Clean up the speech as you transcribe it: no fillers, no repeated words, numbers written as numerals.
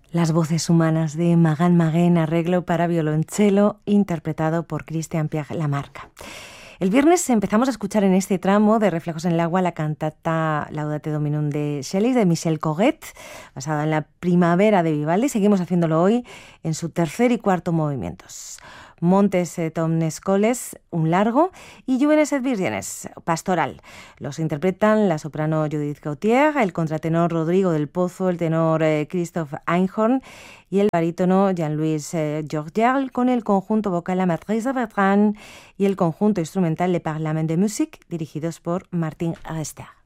Las voces humanas de Magan Magen, arreglo para violonchelo, interpretado por Christian-Pierre Lamarca. El viernes empezamos a escuchar en este tramo de Reflejos en el agua la cantata Laudate Dominum de Shelley, de Michel Coguet, basada en la Primavera de Vivaldi. Seguimos haciéndolo hoy en su tercer y cuarto movimientos. Montes et omnes coles, un largo, y Jóvenes et Vírgenes, pastoral. Los interpretan la soprano Judith Gautier, el contratenor Rodrigo del Pozo, el tenor Christoph Einhorn y el barítono Jean-Louis Georgial, con el conjunto vocal La Maîtrise Bertrand y el conjunto instrumental Le Parlement de Musique, dirigidos por Martin Rester.